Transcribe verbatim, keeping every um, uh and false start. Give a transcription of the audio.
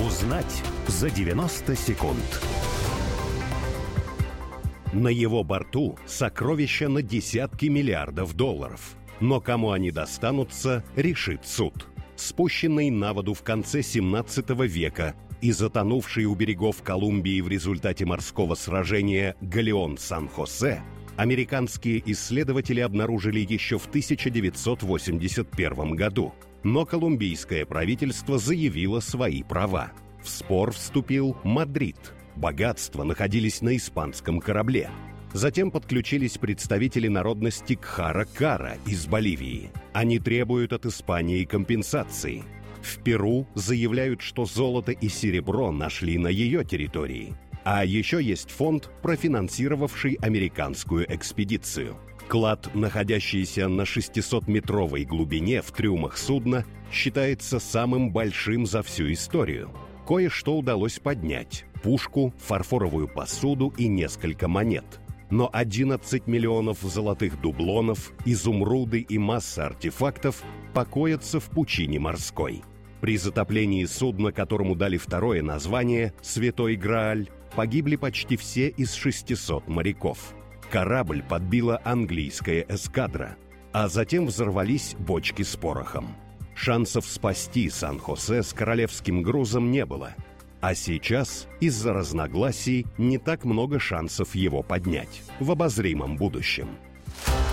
Узнать за девяносто секунд. На его борту сокровища на десятки миллиардов долларов. Но кому они достанутся, решит суд. Спущенный на воду в конце семнадцатого века и затонувший у берегов Колумбии в результате морского сражения галеон «Сан-Хосе», американские исследователи обнаружили еще в тысяча девятьсот восемьдесят первом году. Но колумбийское правительство заявило свои права. В спор вступил Мадрид. Богатства находились на испанском корабле. Затем подключились представители народности Кхара-Кара из Боливии. Они требуют от Испании компенсации. В Перу заявляют, что золото и серебро нашли на ее территории. А еще есть фонд, профинансировавший американскую экспедицию. Клад, находящийся на шестисотметровой глубине в трюмах судна, считается самым большим за всю историю. Кое-что удалось поднять – пушку, фарфоровую посуду и несколько монет. Но одиннадцать миллионов золотых дублонов, изумруды и масса артефактов покоятся в пучине морской. При затоплении судна, которому дали второе название «Святой Грааль», погибли почти все из шестисот моряков. Корабль подбила английская эскадра, а затем взорвались бочки с порохом. Шансов спасти Сан-Хосе с королевским грузом не было. А сейчас, из-за разногласий, не так много шансов его поднять в обозримом будущем.